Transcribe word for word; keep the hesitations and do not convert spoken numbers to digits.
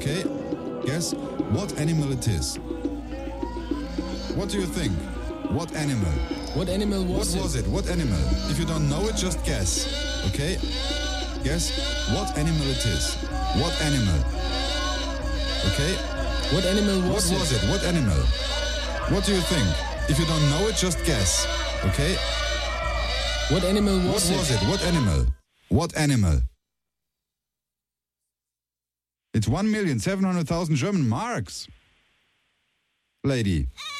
Okay? Guess what animal it is. What do you think? What animal? What animal was What it? was it? What animal? If you don't know it, just guess. Okay? Guess what animal it is. What animal? Okay? What animal was What it? was it? What animal? What do you think? If you don't know it, just guess. Okay? What animal What was it? was it? What animal? What animal? It's one million seven hundred thousand German marks. Lady.